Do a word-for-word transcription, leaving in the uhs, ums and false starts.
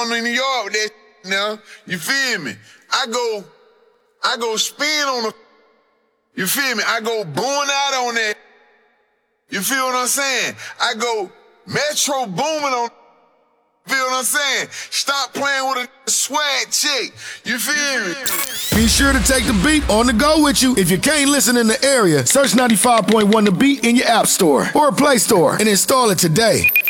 in New York with that now. You feel me? I go, I go spin on the, you feel me? I go born out on that. You feel what I'm saying? I go Metro booming on, feel what I'm saying? Stop playing with a swag chick. You feel me? Be sure to take the beat on the go with you. If you can't listen in the area, search ninety-five point one The Beat in your app store or Play Store and install it today.